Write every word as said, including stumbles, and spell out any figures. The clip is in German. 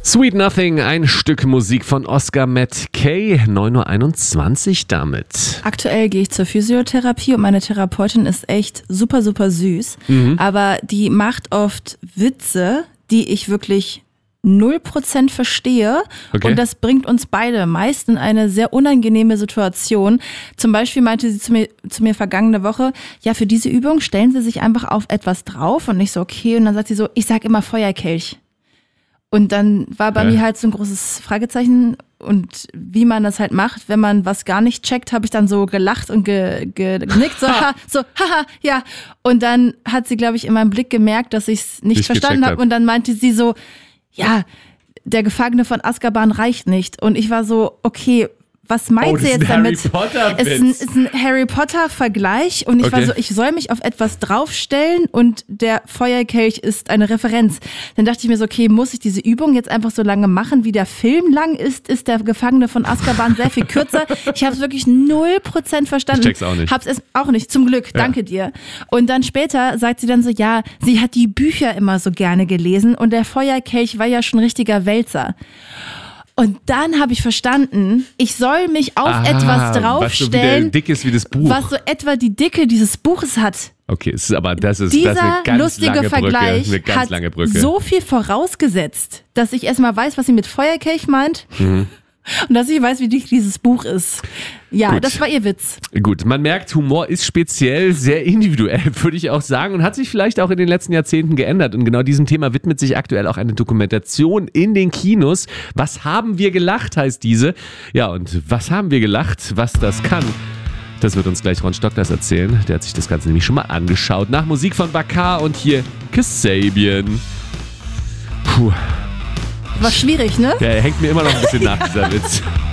Sweet Nothing, ein Stück Musik von Oscar Mackay, neun Uhr einundzwanzig damit. Aktuell gehe ich zur Physiotherapie und meine Therapeutin ist echt super, super süß. Mhm. Aber die macht oft Witze, die ich wirklich null Prozent verstehe. Okay. Und das bringt uns beide meist in eine sehr unangenehme Situation. Zum Beispiel meinte sie zu mir, zu mir vergangene Woche, ja, für diese Übung stellen Sie sich einfach auf etwas drauf. Und ich so, okay. Und dann sagt sie so, ich sag immer Feuerkelch. Und dann war bei ja. mir halt so ein großes Fragezeichen. Und wie man das halt macht, wenn man was gar nicht checkt, habe ich dann so gelacht und ge, ge, genickt, so, ha, so, haha, ja. Und dann hat sie, glaube ich, in meinem Blick gemerkt, dass ich es nicht, nicht verstanden habe. Hab. Und dann meinte sie so, ja, der Gefangene von Azkaban reicht nicht. Und ich war so, okay, was meint oh, sie jetzt damit? Es ist ein, ist ein Harry Potter-Vergleich und ich okay. war so, ich soll mich auf etwas draufstellen und der Feuerkelch ist eine Referenz. Dann dachte ich mir so, okay, muss ich diese Übung jetzt einfach so lange machen, wie der Film lang ist? Ist der Gefangene von Azkaban sehr viel kürzer? Ich habe es wirklich null Prozent verstanden. Ich check's auch nicht. Hab's es auch nicht, zum Glück, ja. danke dir. Und dann später sagt sie dann so, ja, sie hat die Bücher immer so gerne gelesen und der Feuerkelch war ja schon richtiger Wälzer. Und dann habe ich verstanden, ich soll mich auf ah, etwas draufstellen, was so dick ist wie das Buch. Was so etwa die Dicke dieses Buches hat. Okay, es ist, aber das ist, Dieser das ist eine ganz lustige lange Vergleich Brücke, eine ganz hat lange Brücke. So viel vorausgesetzt, dass ich erstmal weiß, was sie mit Feuerkelch meint. Mhm. Und dass ich weiß, wie dick dieses Buch ist. Ja, Gut. Das war ihr Witz. Gut, man merkt, Humor ist speziell, sehr individuell, würde ich auch sagen, und hat sich vielleicht auch in den letzten Jahrzehnten geändert. Und genau diesem Thema widmet sich aktuell auch eine Dokumentation in den Kinos. Was haben wir gelacht, heißt diese. Ja, und was haben wir gelacht, was das kann? Das wird uns gleich Ron Stockdars erzählen. Der hat sich das Ganze nämlich schon mal angeschaut. Nach Musik von Bakar und hier Kasabian. Puh. War schwierig, ne? Ja, er hängt mir immer noch ein bisschen nach, dieser Witz.